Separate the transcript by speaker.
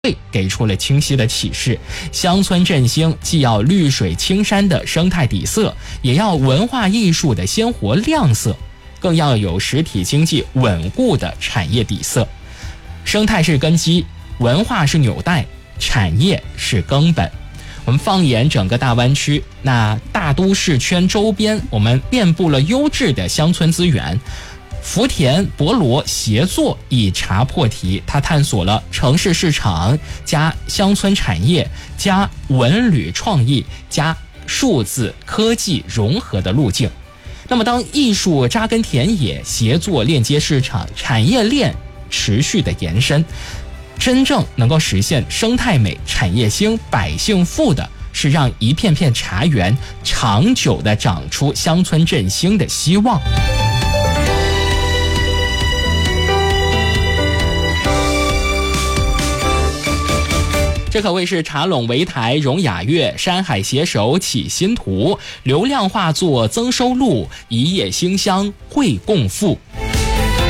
Speaker 1: 给出了清晰的启示，乡村振兴既要绿水青山的生态底色，也要文化艺术的鲜活亮色，更要有实体经济稳固的产业底色。生态是根基，文化是纽带，产业是根本。我们放眼整个大湾区，那大都市圈周边，我们遍布了优质的乡村资源。福田博罗协作以茶破题，它探索了城市市场加乡村产业加文旅创意加数字科技融合的路径。那么当艺术扎根田野，协作链接市场，产业链持续的延伸，真正能够实现生态美、产业兴、百姓富的，是让一片片茶园长久地长出乡村振兴的希望。这可谓是茶垄围台融雅乐，山海携手起新图，流量化作增收路，一夜馨香会共富。